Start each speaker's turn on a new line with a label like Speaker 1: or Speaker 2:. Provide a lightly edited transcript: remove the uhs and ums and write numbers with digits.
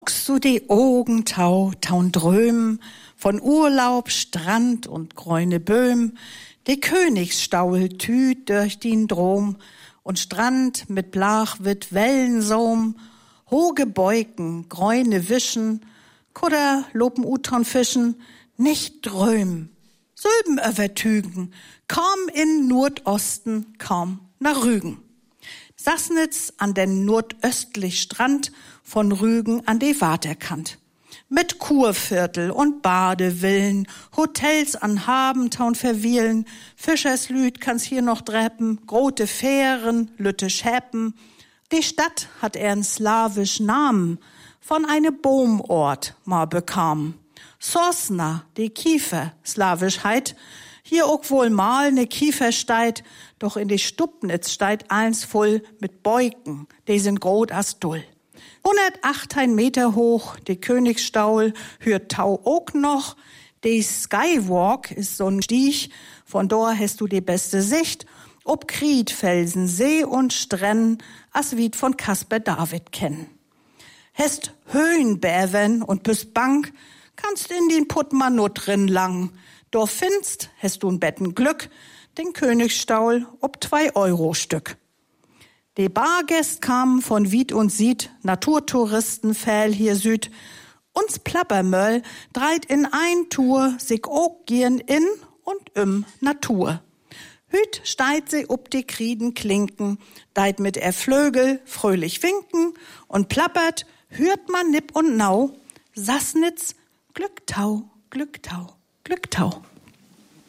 Speaker 1: Guckst du die Augen taun drömen, von Urlaub, Strand und grüne Böhm, die Königsstaul tüt durch den Drom und Strand mit blachwit Wellensohm, hoge Beuken, grüne Wischen, Kudder lopen utron Fischen, nicht drömen, Söben övertügen, kaum in Nordosten, kaum nach Rügen. Sassnitz an den nordöstlich Strand von Rügen an die Waterkant. Mit Kurviertel und Badevillen, Hotels an Habentaun verwielen, Fischerslüd kann's hier noch dreppen, grote Fähren, lütte Schäppen. Die Stadt hat einen slawischen Namen, von einem Baumort mal bekam. Sosna, die Kiefer, Slawischheit, hier auch wohl mal ne Kiefer steit, doch in die Stubnitz steit eins voll mit Beuken, die sind grot as Dull. 108 Meter hoch, die Königsstaul, hört Tau auch noch. Die Skywalk ist so ein Stieg, von dort hast du die beste Sicht, ob Kriedfelsen, See und Strenn, as wied von Kasper David kennen. Hast Höhenbäven und bist bang, kannst in den Puttmann nur drin lang. Doch findst, hast du ein Betten Glück, den Königsstaul ob 2 Euro Stück. Die Bargäst kamen von Wied und Sied, Naturtouristen fäll hier Süd. Uns Plappermöll dreit in ein Tour, sich auch gern in und Natur. Hüt steit sie ob die Krieden klinken, deit mit Flögel fröhlich winken und plappert, hört man nipp und nau, Sassnitz, Glücktau, Glücktau, Glücktau.